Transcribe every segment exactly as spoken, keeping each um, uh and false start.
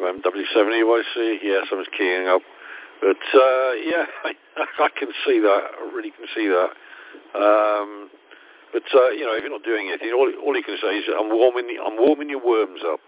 M W seven E Y C. Yes, I was keying up. But, uh, yeah, I, I can see that. I really can see that. Um, but, uh, you know, if you're not doing anything, all, all you can say is, I'm warming, I'm warming your worms up.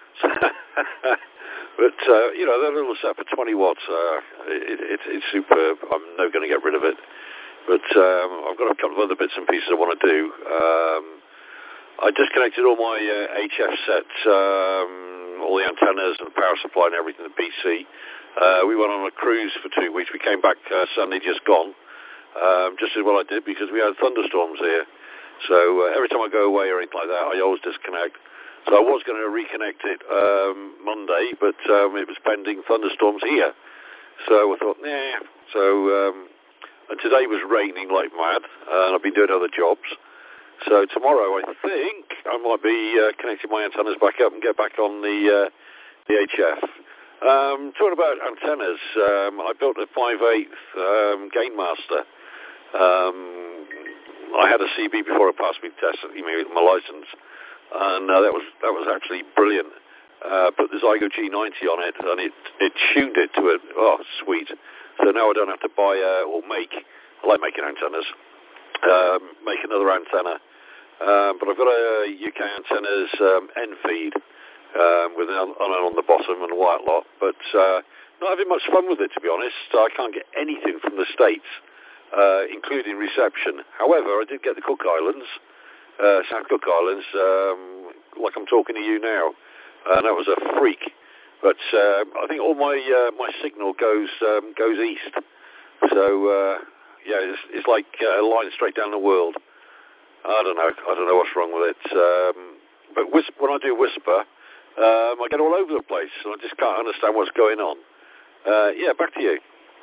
But, uh, you know, that little set for twenty watts, uh, it, it, it's superb. I'm never going to get rid of it. But um, I've got a couple of other bits and pieces I want to do. Um, I disconnected all my uh, H F sets, um, all the antennas and the power supply and everything, the B C. Uh, we went on a cruise for two weeks. We came back uh, Sunday just gone, um, just as well I did because we had thunderstorms here. So uh, every time I go away or anything like that, I always disconnect. So I was going to reconnect it um, Monday, but um, it was pending thunderstorms here. So I thought, nah. So um, and today was raining like mad, and I've been doing other jobs. So tomorrow, I think I might be uh, connecting my antennas back up and get back on the uh, the H F. Um, talking about antennas, um, I built a five eighths um, Gainmaster. Um, I had a C B before it passed me test, you know, my license. And uh, that was that was actually brilliant. Uh, put the Zygo G ninety on it, and it it tuned it to it. Oh, sweet! So now I don't have to buy uh, or make. I like making antennas. Um, make another antenna, um, but I've got a U K antennas um, end feed um, with an on, on the bottom and a white lot. But uh, not having much fun with it, to be honest. I can't get anything from the States, uh, including reception. However, I did get the Cook Islands. Uh, South Cook Islands, um, like I'm talking to you now, and that was a freak. But uh, I think all my uh, my signal goes um, goes east, so uh, yeah, it's, it's like a line straight down the world. I don't know, I don't know what's wrong with it. Um, but whisper, when I do whisper, um, I get all over the place, and I just can't understand what's going on. Uh, yeah, back to you.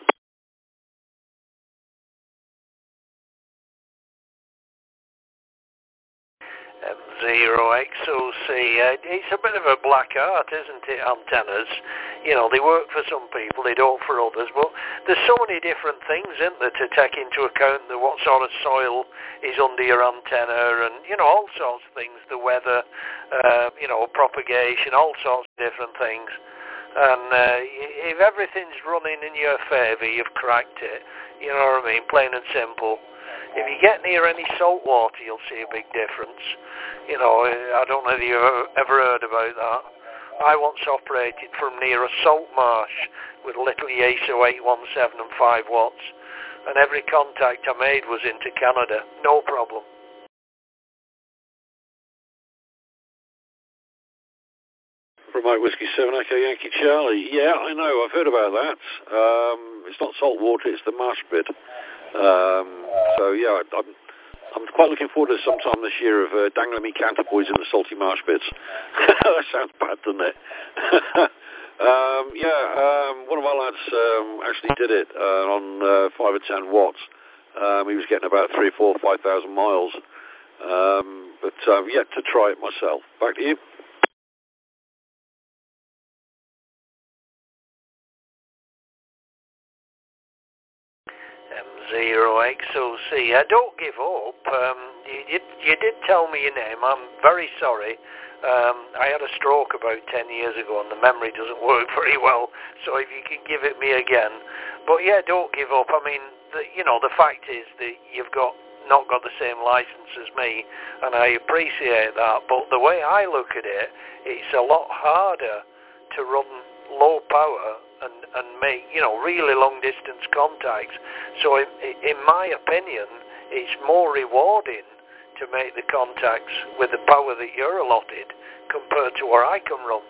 M zero X O C, uh, it's a bit of a black art, isn't it, antennas? You know, they work for some people, they don't for others, but there's so many different things, isn't there, to take into account the, what sort of soil is under your antenna and, you know, all sorts of things, the weather, uh, you know, propagation, all sorts of different things. And uh, if everything's running in your favour, you've cracked it, you know what I mean, plain and simple. If you get near any salt water, you'll see a big difference. You know, I don't know if you've ever heard about that. I once operated from near a salt marsh with little I S O eight one seven and five watts, and every contact I made was into Canada, no problem. Remote Whiskey seven Echo Yankee Charlie. Yeah, I know, I've heard about that. Um, it's not salt water, it's the marsh bit. Um, so yeah, I, I'm I'm quite looking forward to sometime this year of uh, dangling me counterboys in the salty marsh bits. That sounds bad, doesn't it? um, yeah, um, one of our lads um, actually did it uh, on uh, five or ten watts. Um, he was getting about three, four, five thousand miles. Um, but I've yet to try it myself. Back to you. M zero X O C. Uh, don't give up. Um, you, you, you did tell me your name. I'm very sorry. Um, I had a stroke about ten years ago and the memory doesn't work very well, so if you can give it me again. But yeah, don't give up. I mean, the, you know, the fact is that you've got not got the same license as me, and I appreciate that, but the way I look at it, it's a lot harder to run low power and, and make, you know, really long distance contacts. So in, in my opinion, it's more rewarding to make the contacts with the power that you're allotted compared to where I can run.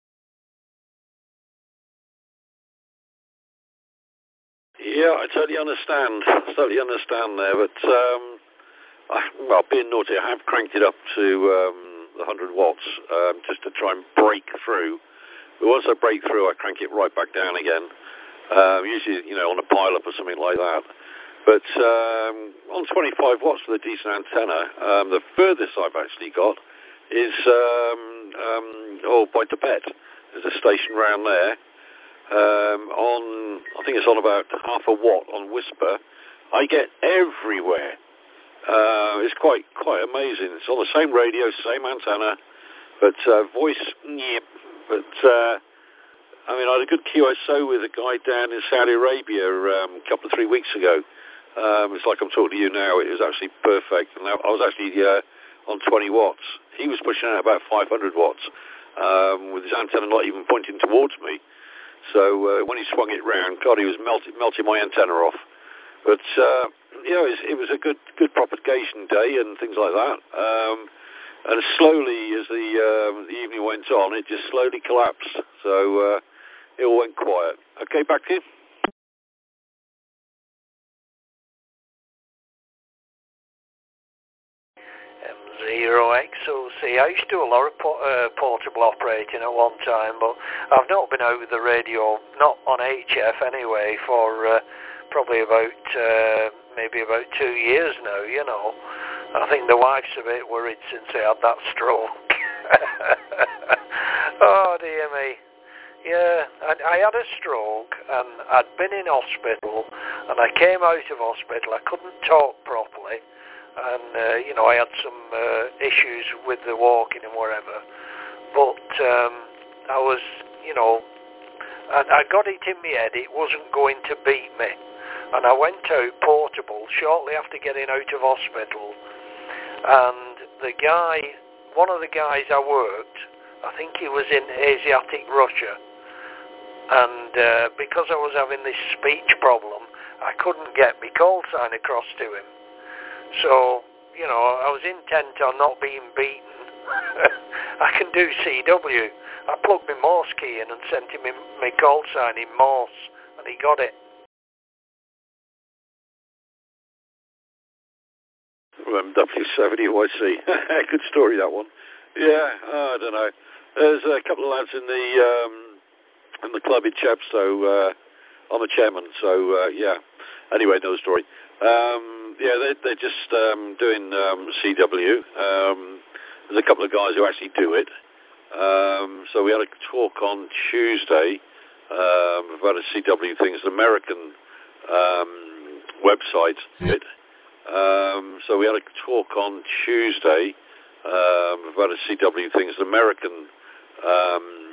Yeah, I totally understand. I totally understand there, but um, I, well, being naughty, I have cranked it up to um, the one hundred watts um, just to try and break through. But once I break through, I crank it right back down again. Um, usually, you know, on a pile-up or something like that. But um, on twenty-five watts with a decent antenna, um, the furthest I've actually got is um, um, oh by Tibet. There's a station around there. Um, on, I think it's on about half a watt on Whisper. I get everywhere. Uh, it's quite quite amazing. It's on the same radio, same antenna, but uh, voice, yeah. But uh, I mean, I had a good Q S O with a guy down in Saudi Arabia um, a couple of three weeks ago. Um, it's like I'm talking to you now. It was actually perfect. And I was actually uh, on twenty watts. He was pushing out about five hundred watts um, with his antenna not even pointing towards me. So uh, when he swung it round, God, he was melting, melting my antenna off. But, uh, you know, it was, it was a good good propagation day and things like that. Um, and slowly, as the, um, the evening went on, it just slowly collapsed. So uh, it all went quiet. Okay, back to you. Zero X O C. I used to do a lot of po- uh, portable operating at one time, but I've not been out with the radio, not on H F anyway, for uh, probably about uh, maybe about two years now. You know, I think the wife's a bit worried since I had that stroke. Oh dear me. Yeah, I, I had a stroke and I'd been in hospital, and I came out of hospital. I couldn't talk properly. And, uh, you know, I had some uh, issues with the walking and whatever. But um, I was, you know, I, I got it in my head it wasn't going to beat me. And I went out portable shortly after getting out of hospital. And the guy, one of the guys I worked, I think he was in Asiatic Russia. And uh, because I was having this speech problem, I couldn't get my call sign across to him. So, you know, I was intent on not being beaten. I can do C W. I plugged my Morse key in and sent him my call sign in Morse, and he got it. M W seventy Y C. Good story, that one. Yeah, oh, I don't know. There's a couple of lads in the um, in the club in Chepstow. Uh, I'm a chairman, so uh, yeah. Anyway, another story. Um, yeah, they, they're just um, doing um, C W. Um, there's a couple of guys who actually do it. Um, so we had a talk on Tuesday um, about a C W thing. It's an American um, website. It. Um, so we had a talk on Tuesday um, about a C W thing. It's an American um,